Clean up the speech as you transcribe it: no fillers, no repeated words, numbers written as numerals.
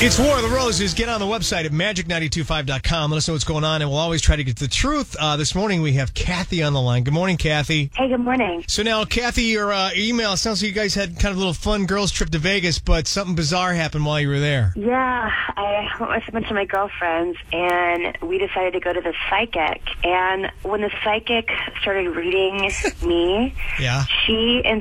It's War of the Roses. Get on the website at magic925.com. Let us know what's going on, and we'll always try to get to the truth. This morning we have Kathy on the line. Good morning, Kathy. Hey, good morning. So now, Kathy, your email, it sounds like you guys had kind of a little fun girls trip to Vegas, but something bizarre happened while you were there. Yeah, I went with a bunch of my girlfriends, and we decided to go to the psychic. And when the psychic started reading me, Yeah. she